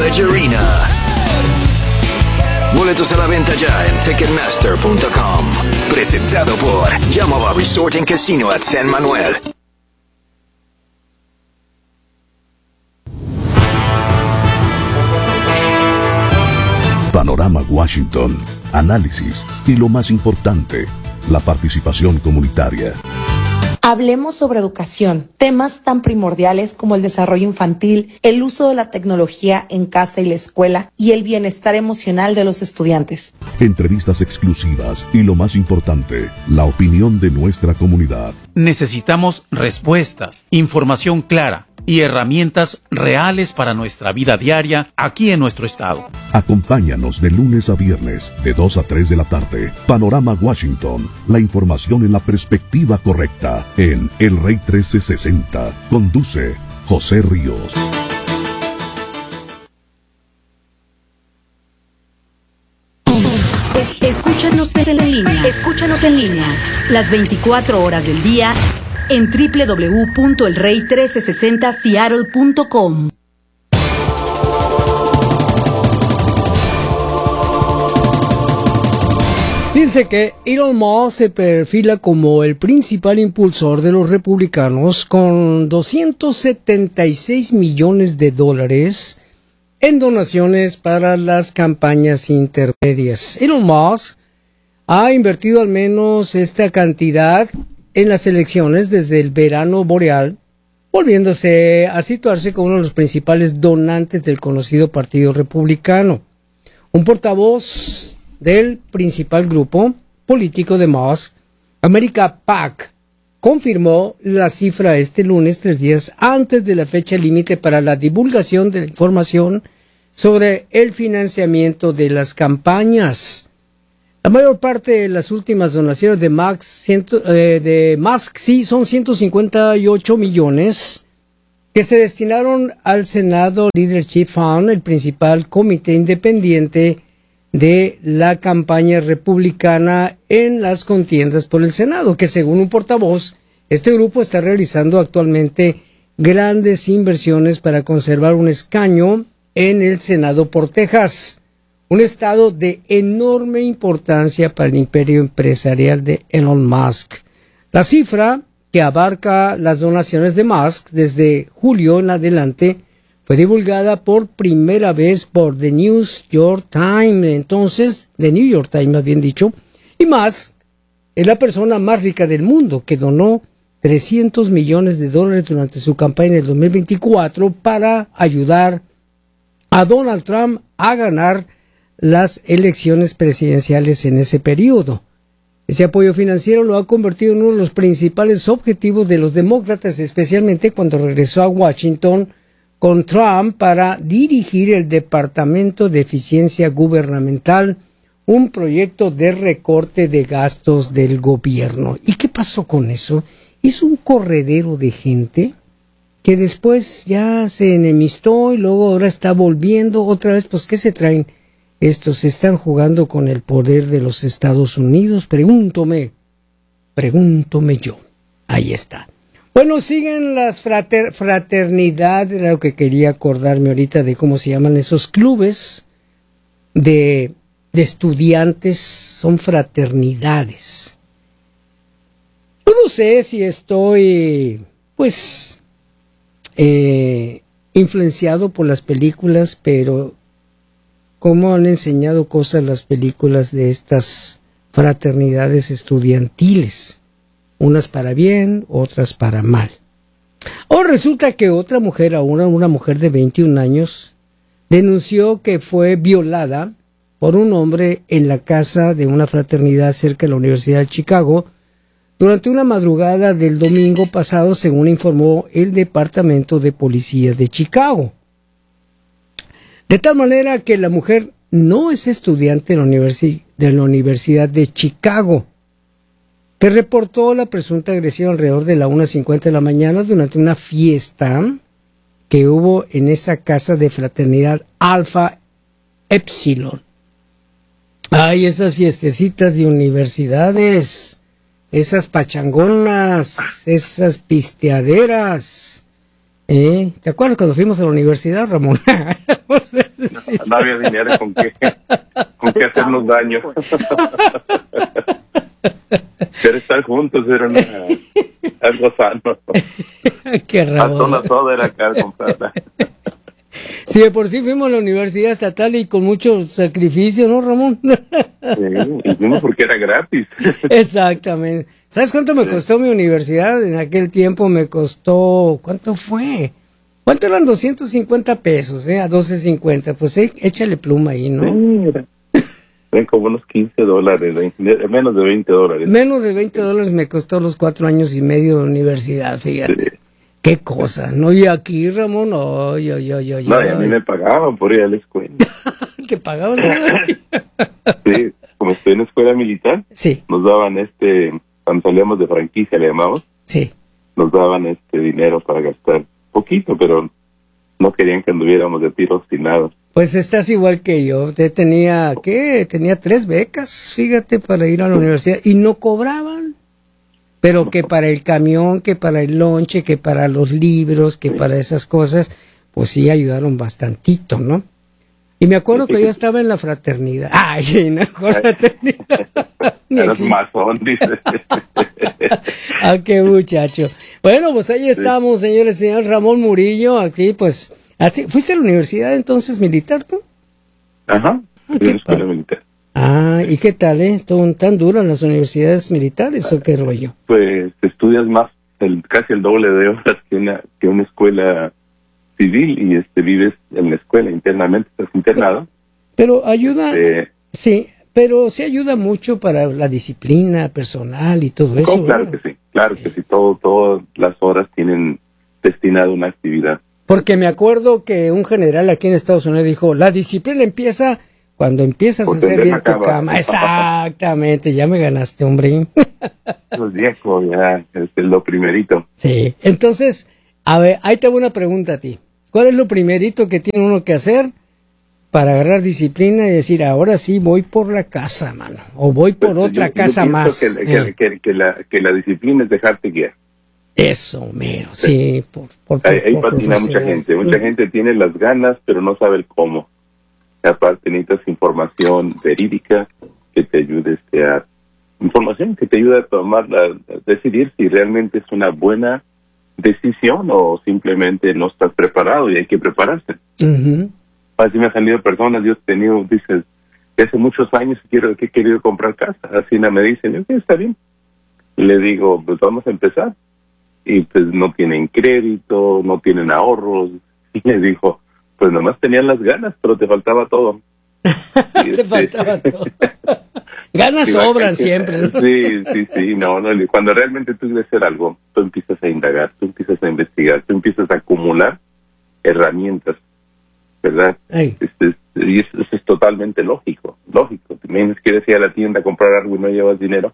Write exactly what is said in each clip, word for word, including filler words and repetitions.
Pledge Arena. Boletos a la venta ya en ticketmaster punto com. Presentado por Yamava Resort and Casino at San Manuel. Panorama Washington, análisis y lo más importante, la participación comunitaria. Hablemos sobre educación, temas tan primordiales como el desarrollo infantil, el uso de la tecnología en casa y la escuela y el bienestar emocional de los estudiantes. Entrevistas exclusivas y lo más importante, la opinión de nuestra comunidad. Necesitamos respuestas, información clara y herramientas reales para nuestra vida diaria aquí en nuestro estado. Acompáñanos de lunes a viernes, de dos a tres de la tarde. Panorama Washington, la información en la perspectiva correcta, en El Rey trece sesenta. Conduce José Ríos. Escúchanos en línea. Escúchanos en línea. Las veinticuatro horas del día en doble u doble u doble u punto el rey trece sesenta seattle punto com. Dice que Elon Musk se perfila como el principal impulsor de los republicanos con doscientos setenta y seis millones de dólares en donaciones para las campañas intermedias. Elon Musk ha invertido al menos esta cantidad en las elecciones desde el verano boreal, volviéndose a situarse como uno de los principales donantes del conocido Partido Republicano. Un portavoz del principal grupo político de Musk, America PAC, confirmó la cifra este lunes, tres días antes de la fecha límite para la divulgación de la información sobre el financiamiento de las campañas. La mayor parte de las últimas donaciones de Musk, ciento, eh, de Musk sí, son ciento cincuenta y ocho millones que se destinaron al Senado Leadership Fund, el principal comité independiente de la campaña republicana en las contiendas por el Senado, que según un portavoz, este grupo está realizando actualmente grandes inversiones para conservar un escaño en el Senado por Texas, un estado de enorme importancia para el imperio empresarial de Elon Musk. La cifra, que abarca las donaciones de Musk desde julio en adelante, fue divulgada por primera vez por The New York Times, entonces, The New York Times, más bien dicho, y Musk es la persona más rica del mundo, que donó trescientos millones de dólares durante su campaña en el dos mil veinticuatro para ayudar a Donald Trump a ganar las elecciones presidenciales en ese periodo. Ese apoyo financiero lo ha convertido en uno de los principales objetivos de los demócratas, especialmente cuando regresó a Washington con Trump para dirigir el Departamento de Eficiencia Gubernamental, un proyecto de recorte de gastos del gobierno. ¿Y qué pasó con eso? Es un corredero de gente que después ya se enemistó y luego ahora está volviendo otra vez. Pues, ¿qué se traen? Estos están jugando con el poder de los Estados Unidos. Pregúntome, pregúntome yo. Ahí está. Bueno, siguen las frater, fraternidades, era lo que quería acordarme ahorita de cómo se llaman esos clubes de, de estudiantes, son fraternidades. Yo no sé si estoy, pues, eh, influenciado por las películas, pero cómo han enseñado cosas las películas de estas fraternidades estudiantiles. Unas para bien, otras para mal. Ahora resulta que otra mujer, una, una mujer de veintiún años, denunció que fue violada por un hombre en la casa de una fraternidad cerca de la Universidad de Chicago durante una madrugada del domingo pasado, según informó el Departamento de Policía de Chicago. De tal manera que la mujer no es estudiante de la, universi- de la Universidad de Chicago, que reportó la presunta agresión alrededor de la una cincuenta de la mañana durante una fiesta que hubo en esa casa de fraternidad Alpha Epsilon. Ay, esas fiestecitas de universidades, esas pachangonas, esas pisteaderas. ¿Eh? ¿Te acuerdas cuando fuimos a la universidad, Ramón? sí. No había dinero con qué, con qué hacernos daño. Pero estar juntos era una, algo sano. Qué raro. A toda, toda era acá comprarla. Sí, de por sí fuimos a la universidad estatal y con mucho sacrificio, ¿no, Ramón? Sí, y fuimos porque era gratis. Exactamente. ¿Sabes cuánto me Sí. costó mi universidad? En aquel tiempo me costó, ¿cuánto fue? ¿Cuánto eran doscientos cincuenta pesos, eh? A doce cincuenta. Pues eh, échale pluma ahí, ¿no? Sí, era. Ven como unos quince dólares, veinte, menos de veinte dólares. Menos de veinte dólares me costó los cuatro años y medio de universidad, fíjate. Sí. Qué cosa, ¿no? Y aquí, Ramón, ay, ay, ay, ay. No, y a mí me pagaban por ir a la escuela. ¿Te pagaban? Sí, como estoy en escuela militar, Sí, nos daban este, cuando salíamos de franquicia, le llamamos, sí. nos daban este dinero para gastar poquito, pero no querían que anduviéramos de tiros sin nada. Pues estás igual que yo. Te tenía, ¿qué? Tenía tres becas, fíjate, para ir a la universidad y no cobraban. Pero que para el camión, que para el lonche, que para los libros, que para esas cosas, pues sí ayudaron bastantito, ¿no? Y me acuerdo que yo estaba en la fraternidad. Ay, sí, no, fraternidad. Ni Eras existe. masón, dice. Ah, qué muchacho. Bueno, pues ahí estamos, señores, señor Ramón Murillo, así pues, así, ¿fuiste a la universidad entonces militar tú? Ajá, Ah, en qué la escuela padre. militar. Ah, ¿y qué tal, eh? ¿Son tan duras las universidades militares o qué rollo? Pues estudias más, el, casi el doble de horas que una, que una escuela civil y este vives en la escuela internamente, estás internado. Pero ayuda, Eh, sí, pero sí ayuda mucho para la disciplina personal y todo eso. oh, claro ¿verdad? que sí, claro que sí, todo, todas las horas tienen destinado una actividad. Porque me acuerdo que un general aquí en Estados Unidos dijo, la disciplina empieza cuando empiezas Por a hacer tender bien la tu cama. cama. Exactamente, ya me ganaste, hombre. Los viejos, ya, es lo primerito. Sí, entonces, a ver, ahí te hago una pregunta a ti. ¿Cuál es lo primerito que tiene uno que hacer para agarrar disciplina y decir, ahora sí voy por la casa, mano? O voy por Pues, otra yo- yo casa pienso más. Que, que- Eh, que- que la, que la disciplina es dejarte guiar. Eso, mero, sí. Por, por, Ahí, por- ahí por patina mucha profesionales. gente. Mucha Mm. gente tiene las ganas, pero no sabe el cómo. Aparte necesitas información verídica que te ayude este, a... Información que te ayude a tomar, a, a decidir si realmente es una buena decisión o simplemente no estás preparado y hay que prepararse. Ujú. Así me han salido personas, yo he tenido, dices, que hace muchos años quiero que he querido comprar casa. Así no me dicen, ok, está bien. Y le digo, pues vamos a empezar. Y pues no tienen crédito, no tienen ahorros. Y le dijo, pues nomás tenían las ganas, pero te faltaba todo. Y, Te este, faltaba todo. Ganas sí, sobran que- siempre, ¿no? Sí, sí, sí, no, no. Cuando realmente tú quieres hacer algo, tú empiezas a indagar, tú empiezas a investigar, tú empiezas a acumular herramientas, ¿verdad? Ay. Este, y eso, eso es totalmente lógico, lógico. Te imaginas que quieres ir a la tienda a comprar algo y no llevas dinero,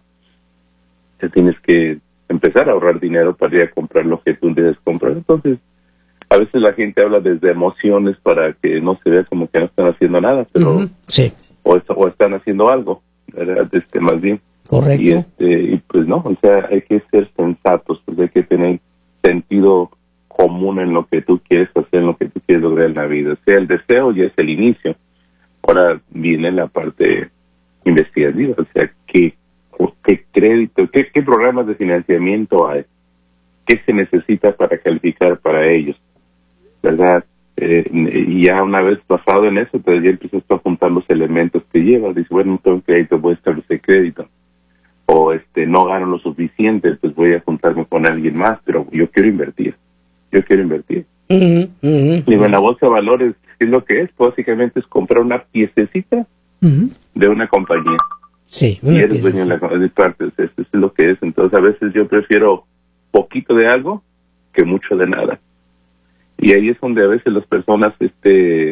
te tienes que empezar a ahorrar dinero para ir a comprar lo que tú debes comprar. Entonces, a veces la gente habla desde emociones para que no se vea como que no están haciendo nada, pero Ujú. Sí, o, est- o están haciendo algo, ¿verdad? Este, más bien. correcto. Y este y pues no, o sea, hay que ser sensatos, pues hay que tener sentido común en lo que tú quieres hacer, en lo que tú quieres lograr en la vida. O sea, el deseo ya es el inicio. Ahora viene la parte investigativa, o sea, qué, qué crédito, qué, qué programas de financiamiento hay, qué se necesita para calificar para ellos, ¿verdad? Eh, y ya una vez basado en eso, pues ya empiezas a juntar los elementos que llevas. Dices, bueno, no tengo crédito, voy a establecer crédito. O este no gano lo suficiente, pues voy a juntarme con alguien más, pero yo quiero invertir. Yo quiero invertir. Ujú, ujú, Y en la bolsa de valores, ¿qué es lo que es? Básicamente es comprar una piececita ujú. de una compañía. Sí, Y una eres dueño de la pieza, de partes. Eso es lo que es. Entonces, a veces yo prefiero poquito de algo que mucho de nada. Y ahí es donde a veces las personas este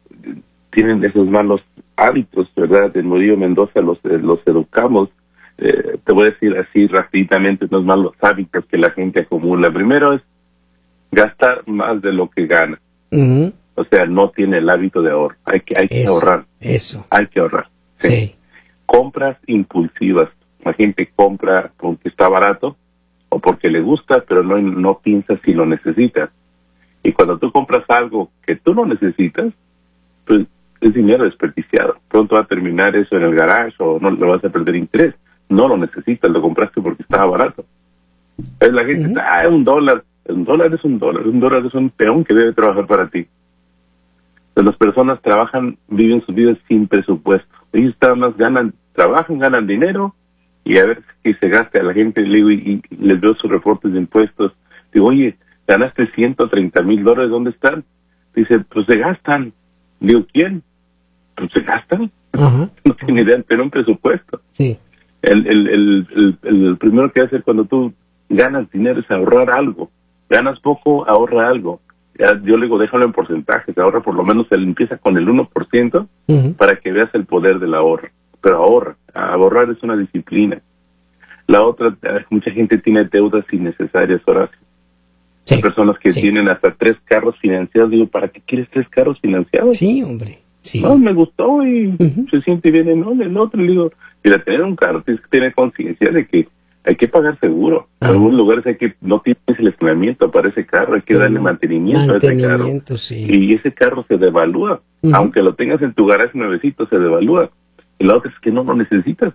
tienen esos malos hábitos, ¿verdad? En Murillo Mendoza los, eh, los educamos. Eh, te voy a decir así rápidamente unos malos hábitos que la gente acumula. Primero es gastar más de lo que gana. sí. Ujú. O sea, no tiene el hábito de ahorro. Hay que, hay que Eso, ahorrar. eso. Hay que ahorrar. Sí. Sí. Compras impulsivas. La gente compra porque está barato o porque le gusta, pero no, no piensa si lo necesita. Y cuando tú compras algo que tú no necesitas, pues es dinero desperdiciado. Pronto va a terminar eso en el garage o no lo vas a perder interés. No lo necesitas, lo compraste porque estaba barato. Es la gente, uh-huh. ah, un dólar. Un dólar es un dólar. Un dólar es un peón que debe trabajar para ti. Entonces, las personas trabajan, viven sus vidas sin presupuesto. Ellos nada más ganan, trabajan, ganan dinero y a ver qué se gasta a la gente. Le digo, y, y les veo sus reportes de impuestos. Digo, oye, ganaste ciento treinta mil dólares, ¿dónde están? Dice, pues se gastan. Digo, ¿quién? Pues se gastan. Uh-huh. No tiene idea, pero un presupuesto. Sí. El, el, el, el, el primero que hacer cuando tú ganas dinero es ahorrar algo. Ganas poco, ahorra algo. Ya, yo le digo, déjalo en porcentajes, ahorra por lo menos, él empieza con el uno por ciento uh-huh. para que veas el poder del ahorro. Pero ahorra, ahorrar es una disciplina. La otra, mucha gente tiene deudas innecesarias, Horacio. Sí. Hay personas que sí. tienen hasta tres carros financiados. Digo, ¿para qué quieres tres carros financiados? Sí, hombre. Sí. No, me gustó y uh-huh. se siente bien en uno, en otro. Le digo, mira, tener un carro tienes que tener conciencia de que hay que pagar seguro. En uh-huh. algunos lugares hay que no tienes el estacionamiento para ese carro, hay que uh-huh. darle mantenimiento, mantenimiento a ese carro. Sí. Y ese carro se devalúa. Uh-huh. Aunque lo tengas en tu garaje nuevecito, se devalúa. Y la otra es que no lo necesitas.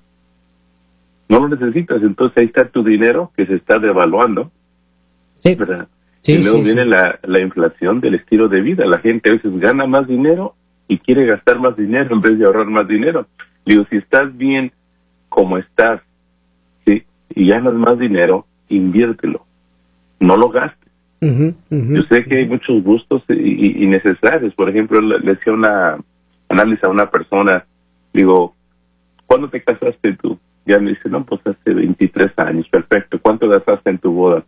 No lo necesitas. Entonces ahí está tu dinero que se está devaluando. Sí. ¿Verdad? Sí, y luego sí, viene sí. La, la inflación del estilo de vida. La gente a veces gana más dinero y quiere gastar más dinero en vez de ahorrar más dinero. Digo, si estás bien como estás, ¿sí? Y ganas más dinero, inviértelo. No lo gastes. Uh-huh, uh-huh, Yo sé que hay muchos gustos innecesarios. Por ejemplo, le, le hacía una análisis a una persona. Digo, ¿cuándo te casaste tú? Ya me dice, no, pues hace veintitrés años. Perfecto. ¿Cuánto gastaste en tu boda?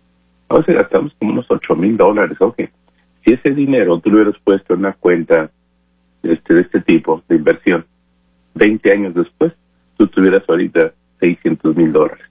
A veces gastamos como unos ocho mil dólares. Ok. Si ese dinero tú lo hubieras puesto en una cuenta este, de este tipo, de inversión, veinte años después, tú tuvieras ahorita seiscientos mil dólares.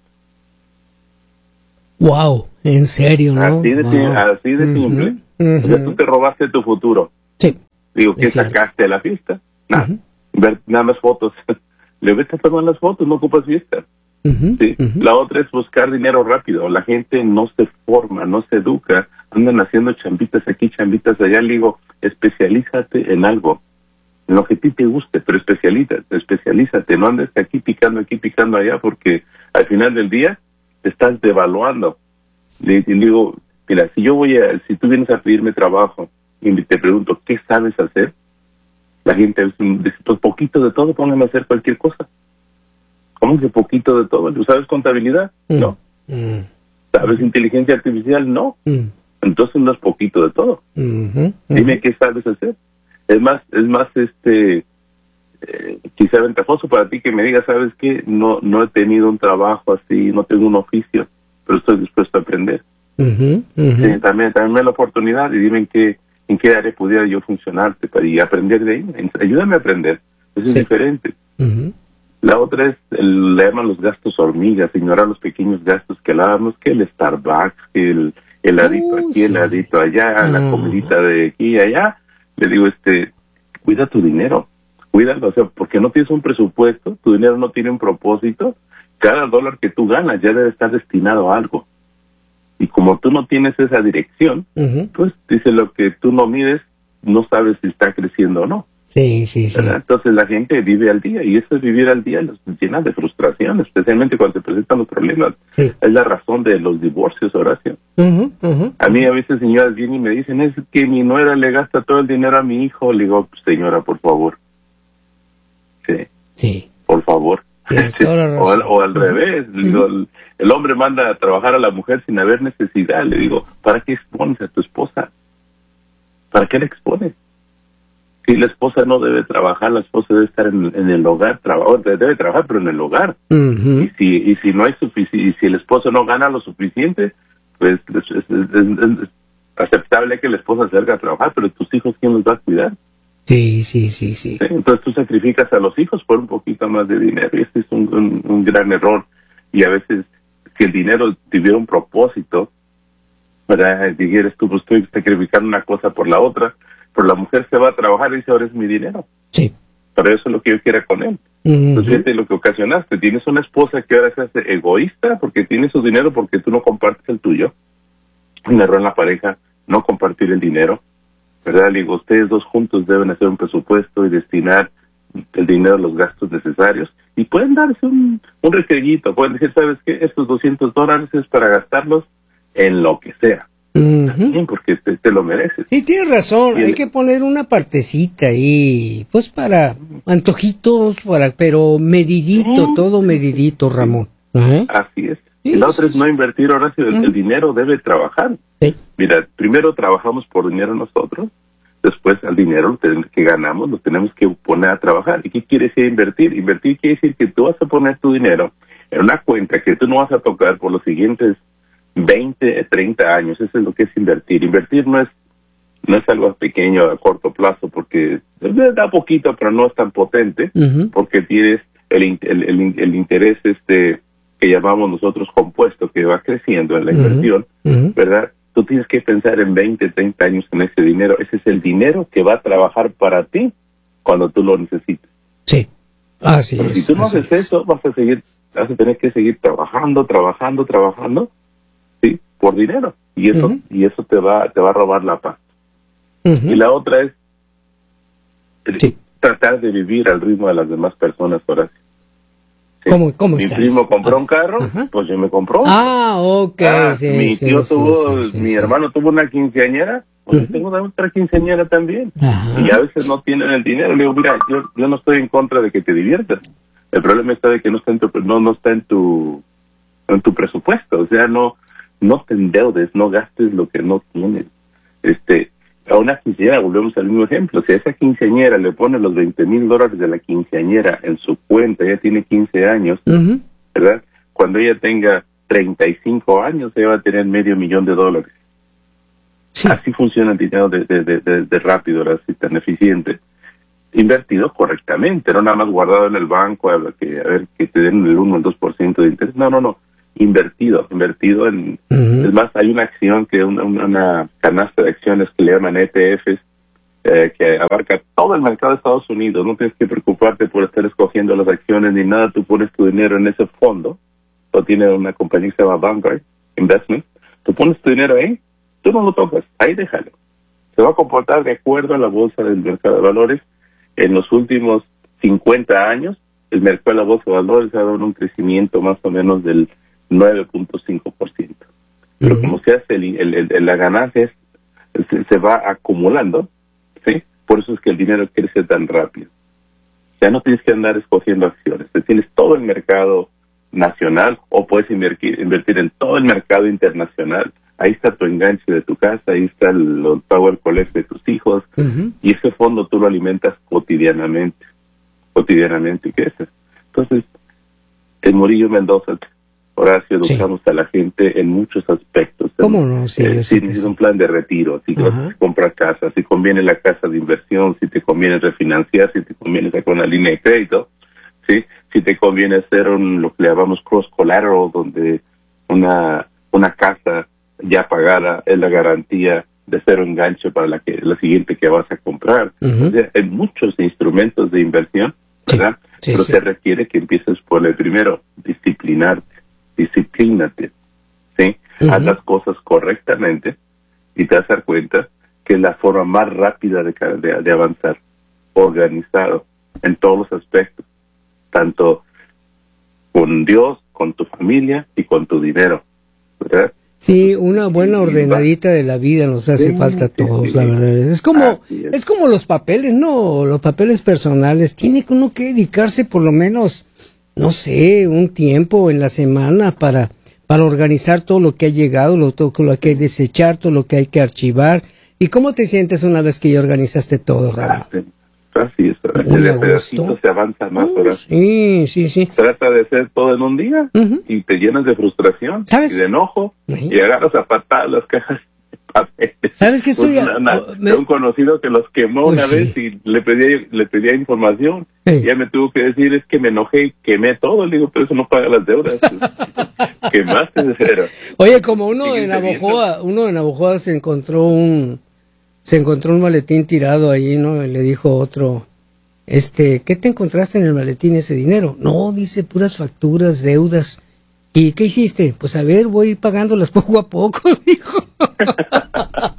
Wow, en serio, ¿no? Así de, wow. así de uh-huh, simple. Uh-huh. O sea, tú te robaste tu futuro. Sí. Digo, ¿qué sacaste de la fiesta? Nada. Uh-huh. Ver nada más fotos. Le vete a tomar las fotos, no ocupas fiesta. Uh-huh, sí. uh-huh. La otra es buscar dinero rápido. La gente no se forma, no se educa. Andan haciendo chambitas aquí, chambitas allá. Le digo, especialízate en algo. En lo que a ti te guste, pero especialízate, especialízate. No andes aquí picando, aquí picando allá, porque al final del día te estás devaluando. Le, le digo, mira, si yo voy a, si tú vienes a pedirme trabajo y te pregunto, ¿qué sabes hacer? La gente dice, pues poquito de todo, póngame a hacer cualquier cosa. ¿Cómo que poquito de todo? ¿Tú sabes contabilidad? Mm. No. Mm. ¿Sabes inteligencia artificial? No. Mm. Entonces no es poquito de todo. Mm-hmm. Dime mm-hmm. qué sabes hacer. Es más, es más, este, eh, quizá ventajoso para ti que me digas, ¿sabes qué? No, no he tenido un trabajo así, no tengo un oficio, pero estoy dispuesto a aprender. Mm-hmm. Mm-hmm. Sí, también, también me da la oportunidad y dime en qué, en qué área pudiera yo funcionarte para y aprender de ahí. Ayúdame a aprender. Eso sí. Es diferente. Mm-hmm. La otra es, el, le llaman los gastos hormigas, ignorar los pequeños gastos que hablábamos, que el Starbucks, que el heladito uh, aquí, sí. el heladito allá, uh. la comidita de aquí y allá. Le digo, este, cuida tu dinero, cuídalo, o sea, porque no tienes un presupuesto, tu dinero no tiene un propósito, cada dólar que tú ganas ya debe estar destinado a algo. Y como tú no tienes esa dirección, uh-huh. pues dice lo que tú no mides, no sabes si está creciendo o no. Sí, sí, sí. ¿Verdad? Entonces la gente vive al día y eso es vivir al día los llena de frustración, especialmente cuando se presentan los problemas. Sí. Es la razón de los divorcios, Horacio. Uh-huh, uh-huh. A mí a veces señoras vienen y me dicen, es que mi nuera le gasta todo el dinero a mi hijo. Le digo, señora, por favor. Sí. Sí. Por favor. Sí, o, al, o al uh-huh. revés. Le digo, el, el hombre manda a trabajar a la mujer sin haber necesidad. Le digo, ¿para qué expones a tu esposa? ¿Para qué la expones? Si la esposa no debe trabajar, la esposa debe estar en, en el hogar, traba, debe trabajar, pero en el hogar. Uh-huh. Y si y si no hay sufici- y si el esposo no gana lo suficiente, pues es, es, es, es, es aceptable que la esposa salga a trabajar, pero tus hijos, ¿quién los va a cuidar? Sí, sí, sí, sí. ¿Sí? Entonces tú sacrificas a los hijos por un poquito más de dinero, y este es un, un, un gran error. Y a veces, si el dinero tuviera un propósito, ¿verdad? Dijeras tú, pues estoy sacrificando una cosa por la otra, pero la mujer se va a trabajar y dice, ahora es mi dinero. Sí. Pero eso es lo que yo quiera con él. Uh-huh. Entonces, fíjate lo que ocasionaste. Tienes una esposa que ahora se hace egoísta porque tiene su dinero porque tú no compartes el tuyo. Un error en la pareja, no compartir el dinero. ¿verdad? Le digo, ustedes dos juntos deben hacer un presupuesto y destinar el dinero a los gastos necesarios. Y pueden darse un, un requerito, pueden decir, ¿sabes qué? Estos doscientos dólares es para gastarlos en lo que sea. Uh-huh. También porque te, te lo mereces. Sí, tienes razón, hay el... que poner una partecita ahí, pues para antojitos, para, pero medidito, ¿sí? Todo medidito, Ramón. Uh-huh. Así es. Sí, la otra sí, es no invertir, ahora sí, el, uh-huh. el dinero debe trabajar. Sí. Mira, primero trabajamos por dinero nosotros, después al dinero que ganamos lo tenemos que poner a trabajar. ¿Y qué quiere decir invertir? Invertir quiere decir que tú vas a poner tu dinero en una cuenta que tú no vas a tocar por los siguientes veinte, treinta años. Eso es lo que es invertir. Invertir no es no es algo pequeño a corto plazo, porque da poquito, pero no es tan potente, uh-huh. porque tienes el, el, el, el interés este que llamamos nosotros compuesto, que va creciendo en la uh-huh. inversión, uh-huh. ¿verdad? Tú tienes que pensar en veinte, treinta años en ese dinero. Ese es el dinero que va a trabajar para ti cuando tú lo necesites. Sí, así es. Si tú no haces es. eso, vas a seguir, vas a tener que seguir trabajando, trabajando, trabajando, sí, por dinero. Y eso, uh-huh. y eso te va, te va a robar la paz. Uh-huh. Y la otra es sí. tratar de vivir al ritmo de las demás personas, Horacio. Sí. ¿Cómo, cómo mi estás? primo compró un carro, uh-huh. pues yo me compró. Ah, ok. Ah, sí, mi sí, tío sí, tuvo, sí, sí, mi sí. hermano tuvo una quinceañera, pues uh-huh. yo tengo otra quinceañera también. Uh-huh. Y a veces no tienen el dinero. Le digo, mira, yo, yo no estoy en contra de que te diviertas. El problema está de que no está en tu, no, no está en tu, en tu presupuesto. O sea, no, no te endeudes, no gastes lo que no tienes. Este, a una quinceañera, volvemos al mismo ejemplo. Si a esa quinceañera le pone los veinte mil dólares de la quinceañera en su cuenta, ella tiene quince años, uh-huh. ¿verdad? Cuando ella tenga treinta y cinco años, ella va a tener medio millón de dólares. Sí. Así funciona el dinero de, de, de, de, de rápido, así tan eficiente. Invertido correctamente, no nada más guardado en el banco, a ver que, a ver, que te den el uno o el dos por ciento de interés. No, no, no. Invertido, invertido en... Uh-huh. Es más, hay una acción, que una, una canasta de acciones que le llaman E T Fs, eh, que abarca todo el mercado de Estados Unidos. No tienes que preocuparte por estar escogiendo las acciones ni nada. Tú pones tu dinero en ese fondo. O tiene una compañía que se llama Vanguard Investment. Tú pones tu dinero ahí, tú no lo tocas, ahí déjalo. Se va a comportar de acuerdo a la bolsa del mercado de valores. En los últimos cincuenta años, el mercado de la bolsa de valores ha dado un crecimiento más o menos del nueve punto cinco por ciento. Pero uh-huh. como se hace, el, el, el, la ganancia es, se, se va acumulando, ¿sí? Por eso es que el dinero crece tan rápido. Ya no tienes que andar escogiendo acciones, te tienes todo el mercado nacional o puedes invertir, invertir en todo el mercado internacional. Ahí está tu enganche de tu casa, ahí está el, el Power Collect de tus hijos, uh-huh. y ese fondo tú lo alimentas cotidianamente, cotidianamente, ¿qué es eso? Entonces, en Murillo Mendoza, Horacio, educamos sí. a la gente en muchos aspectos. ¿Cómo no? Sí, eh, si necesitas sí. un plan de retiro, si uh-huh. compras casa, si conviene la casa de inversión, si te conviene refinanciar, si te conviene sacar una línea de crédito, ¿sí? Si te conviene hacer un, lo que le llamamos cross collateral, donde una una casa ya pagada es la garantía de cero enganche para la que la siguiente que vas a comprar. Uh-huh. O sea, hay muchos instrumentos de inversión, ¿verdad? Sí, sí, Pero sí. se requiere que empieces por el primero, disciplinarte, disciplínate, ¿sí? Uh-huh. Haz las cosas correctamente y te vas a dar cuenta que es la forma más rápida de, de, de avanzar, organizado en todos los aspectos, tanto con Dios, con tu familia y con tu dinero, ¿verdad? Sí, una buena ordenadita de la vida nos hace sí, falta a todos, sí, la verdad. Es como es. es como los papeles, ¿no? Los papeles personales. Tiene uno que dedicarse por lo menos, no sé, un tiempo en la semana para para organizar todo lo que ha llegado, lo, todo lo que hay que desechar, todo lo que hay que archivar. ¿Y cómo te sientes una vez que ya organizaste todo, Ramón? Así es, muy el a gusto. Se avanza más, uh, sí, sí, sí. Trata de hacer todo en un día uh-huh. y te llenas de frustración, ¿sabes? Y de enojo, uh-huh. y agarras a patadas las cajas de papel. ¿Sabes qué estoy? Una, una, uh, me... Un conocido que los quemó uh, una sí. vez y le pedía, le pedía información. Hey. Y ya me tuvo que decir, es que me enojé y quemé todo. Le digo, pero eso no paga las deudas. Quemaste de cero. Oye, como uno en Navojoa, uno en Navojoa se encontró un... Se encontró un maletín tirado ahí, ¿no? Y le dijo otro, este, ¿qué te encontraste en el maletín ese dinero? No, dice, puras facturas, deudas. ¿Y qué hiciste? Pues a ver, voy pagándolas poco a poco, dijo.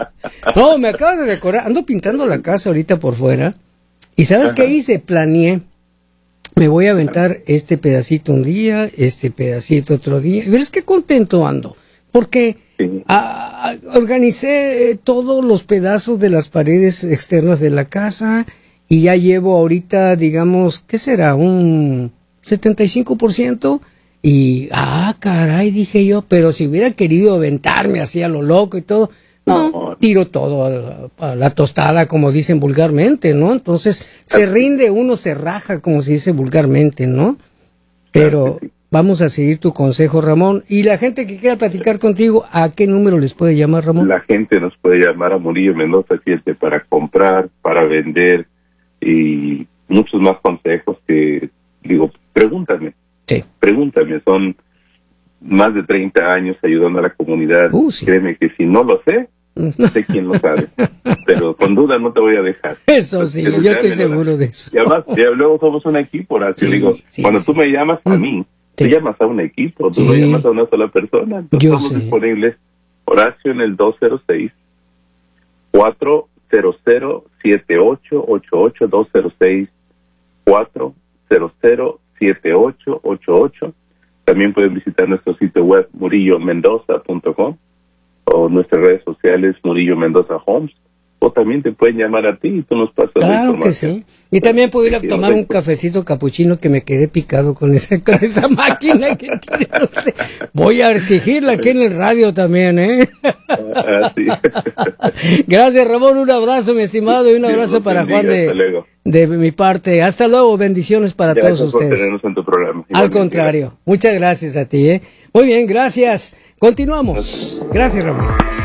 No, me acabas de decorar. Ando pintando la casa ahorita por fuera. ¿Y sabes Ajá. qué hice? Planeé. Me voy a aventar este pedacito un día, este pedacito otro día. Y verás qué contento ando. Porque sí. a, a, organicé todos los pedazos de las paredes externas de la casa y ya llevo ahorita, digamos, ¿qué será? Un setenta y cinco por ciento. Y, ah, caray, dije yo, pero si hubiera querido aventarme así a lo loco y todo, no, no. tiro todo a, a la tostada, como dicen vulgarmente, ¿no? Entonces, se rinde, uno se raja, como se dice vulgarmente, ¿no? Pero vamos a seguir tu consejo, Ramón. Y la gente que quiera platicar contigo, ¿a qué número les puede llamar, Ramón? La gente nos puede llamar a Murillo Mendoza siete para comprar, para vender y muchos más consejos que, digo, pregúntame. Sí. Pregúntame, son más de treinta años ayudando a la comunidad. Uh, sí. Créeme que si no lo sé, sé quién lo sabe. Pero con duda no te voy a dejar. Eso sí, Entonces, yo estoy seguro de eso. Y además, y luego somos un equipo, Horacio. Sí, digo, sí, cuando sí. tú me llamas a mí, sí. tú llamas a un equipo, tú sí. no llamas a una sola persona. Entonces yo estamos sé. disponibles. Horacio en el dos cero seis, cuatro cero cero, siete ocho ocho ocho, dos cero seis, cuatro cero cero, siete ocho ocho ocho. También pueden visitar nuestro sitio web murillo mendoza punto com o nuestras redes sociales Murillo Mendoza Homes, o también te pueden llamar a ti y tú nos pasas claro la información. Que sí. Y también puedo ir a tomar un cafecito capuchino que me quedé picado con esa, con esa máquina que tiene usted. Voy a exigirla aquí en el radio también, ¿eh? Ah, sí. Gracias, Ramón, un abrazo, mi estimado, y un abrazo Dios para Juan de, de mi parte. Hasta luego, bendiciones para gracias todos ustedes. Por tenernos en tu programa. Al contrario, gracias. Muchas gracias a ti, ¿eh? Muy bien, gracias. Continuamos. Gracias, Ramón.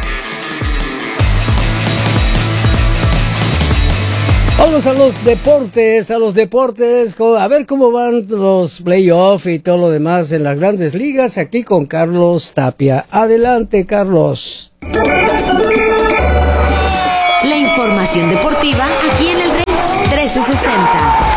Vamos a los deportes, a los deportes, a ver cómo van los playoffs y todo lo demás en las grandes ligas, aquí con Carlos Tapia. Adelante, Carlos. La información deportiva aquí en el Rey trescientos sesenta.